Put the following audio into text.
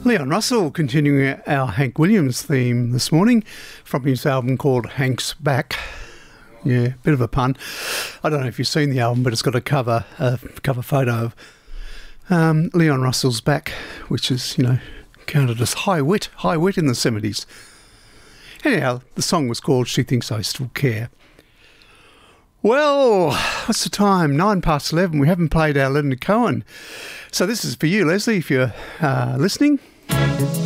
Leon Russell continuing our Hank Williams theme this morning from his album called Hank's Back. Yeah, bit of a pun. I don't know if you've seen the album, but it's got a cover photo of Leon Russell's back, which is, counted as high wit in the 70s. Anyhow, the song was called She Thinks I Still Care. Well, what's the time? 11:09. We haven't played our Leonard Cohen. So this is for you, Leslie, if you're listening.